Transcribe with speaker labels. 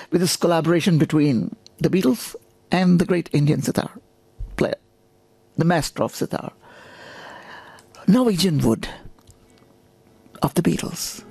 Speaker 1: with this collaboration between the Beatles and the great Indian sitar player, the master of sitar, Norwegian Wood of the Beatles.